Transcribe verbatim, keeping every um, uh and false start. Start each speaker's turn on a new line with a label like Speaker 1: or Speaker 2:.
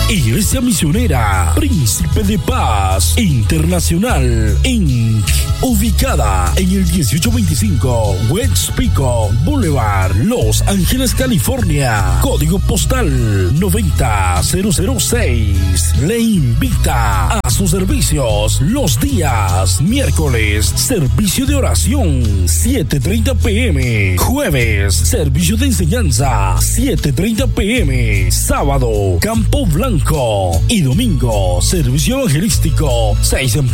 Speaker 1: Iglesia Misionera Príncipe de Paz Internacional incorporated, ubicada en el dieciocho veinticinco West Pico Boulevard, Los Ángeles, California, código postal noventa mil seis. Le invita a sus servicios los días miércoles, servicio de oración siete treinta p m, jueves, servicio de enseñanza siete treinta p m, sábado, Campo Blanco y domingo, servicio evangelístico seis en